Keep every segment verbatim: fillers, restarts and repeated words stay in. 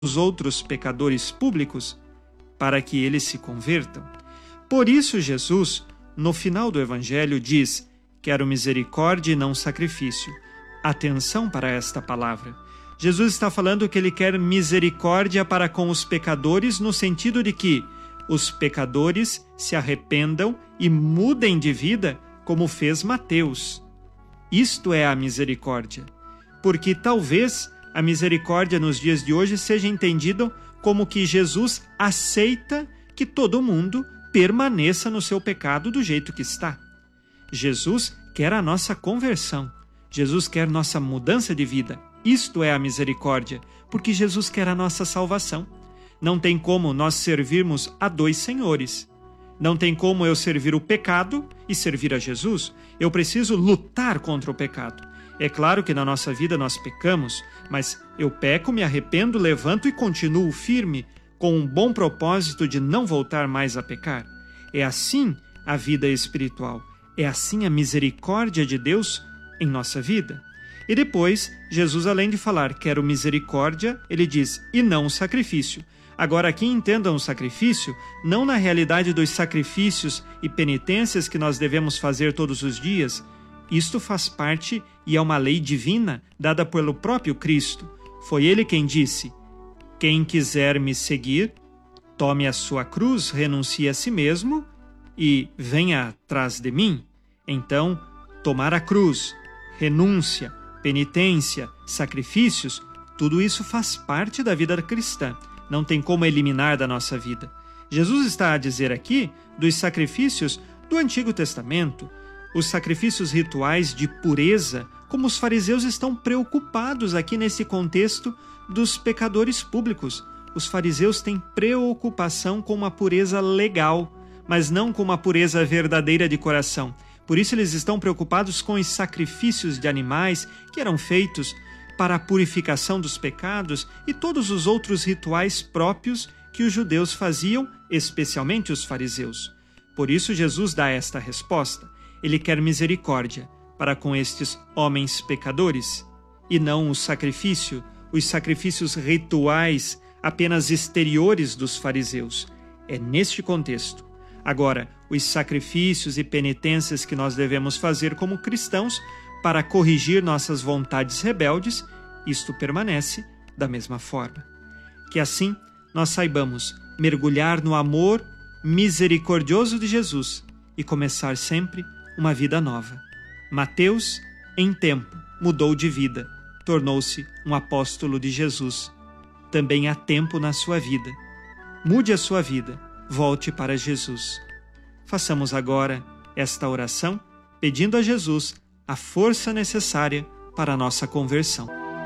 os outros pecadores públicos para que eles se convertam. Por isso Jesus, no final do Evangelho, diz: quero misericórdia e não sacrifício. Atenção para esta palavra. Jesus está falando que ele quer misericórdia para com os pecadores, no sentido de que os pecadores se arrependam e mudem de vida, como fez Mateus. Isto é a misericórdia, porque talvez a misericórdia nos dias de hoje seja entendida como que Jesus aceita que todo mundo permaneça no seu pecado do jeito que está. Jesus quer a nossa conversão. Jesus quer nossa mudança de vida. Isto é a misericórdia, porque Jesus quer a nossa salvação. Não tem como nós servirmos a dois senhores. Não tem como eu servir o pecado e servir a Jesus. Eu preciso lutar contra o pecado. É claro que na nossa vida nós pecamos, mas eu peco, me arrependo, levanto e continuo firme, com um bom propósito de não voltar mais a pecar. É assim a vida espiritual. É assim a misericórdia de Deus em nossa vida. E depois, Jesus, além de falar quero misericórdia, ele diz, e não sacrifício. Agora aqui entendam o sacrifício, não na realidade dos sacrifícios e penitências que nós devemos fazer todos os dias. Isto faz parte e é uma lei divina dada pelo próprio Cristo. Foi ele quem disse, quem quiser me seguir, tome a sua cruz, renuncie a si mesmo e venha atrás de mim. Então, tomar a cruz, renúncia, penitência, sacrifícios, tudo isso faz parte da vida cristã. Não tem como eliminar da nossa vida. Jesus está a dizer aqui dos sacrifícios do Antigo Testamento, os sacrifícios rituais de pureza, como os fariseus estão preocupados aqui nesse contexto dos pecadores públicos. Os fariseus têm preocupação com uma pureza legal, mas não com uma pureza verdadeira de coração. Por isso eles estão preocupados com os sacrifícios de animais que eram feitos para a purificação dos pecados e todos os outros rituais próprios que os judeus faziam, especialmente os fariseus. Por isso Jesus dá esta resposta. Ele quer misericórdia para com estes homens pecadores e não o sacrifício, os sacrifícios rituais apenas exteriores dos fariseus. É neste contexto. Agora, os sacrifícios e penitências que nós devemos fazer como cristãos para corrigir nossas vontades rebeldes, isto permanece da mesma forma. Que assim nós saibamos mergulhar no amor misericordioso de Jesus e começar sempre uma vida nova. Mateus, em tempo, mudou de vida, tornou-se um apóstolo de Jesus. Também há tempo na sua vida. Mude a sua vida, volte para Jesus. Façamos agora esta oração, pedindo a Jesus a força necessária para a nossa conversão.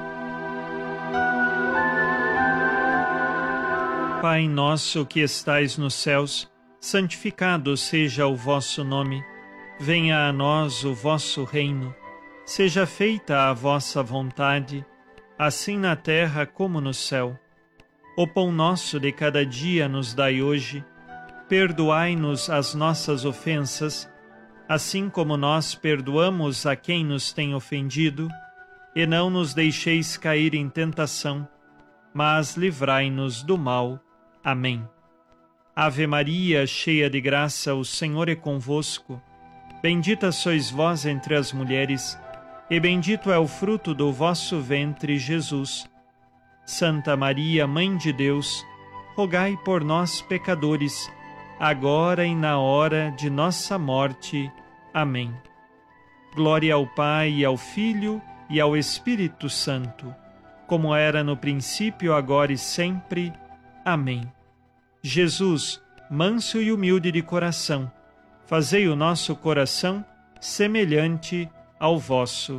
Pai nosso que estais nos céus, santificado seja o vosso nome. Venha a nós o vosso reino. Seja feita a vossa vontade, assim na terra como no céu. O pão nosso de cada dia nos dai hoje. Perdoai-nos as nossas ofensas, assim como nós perdoamos a quem nos tem ofendido, e não nos deixeis cair em tentação, mas livrai-nos do mal. Amém. Ave Maria, cheia de graça, o Senhor é convosco. Bendita sois vós entre as mulheres, e bendito é o fruto do vosso ventre, Jesus. Santa Maria, Mãe de Deus, rogai por nós, pecadores, agora e na hora de nossa morte. Amém. Glória ao Pai, e ao Filho, e ao Espírito Santo, como era no princípio, agora e sempre. Amém. Jesus, manso e humilde de coração, fazei o nosso coração semelhante ao vosso.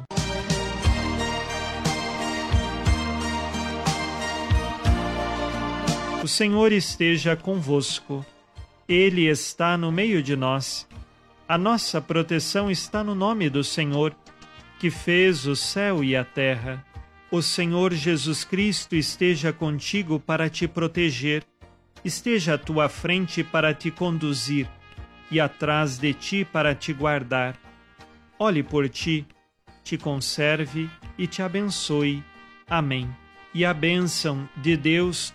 O Senhor esteja convosco. Ele está no meio de nós. A nossa proteção está no nome do Senhor, que fez o céu e a terra. O Senhor Jesus Cristo esteja contigo para te proteger, esteja à tua frente para te conduzir e atrás de ti para te guardar. Olhe por ti, te conserve e te abençoe. Amém. e a bênção de Deus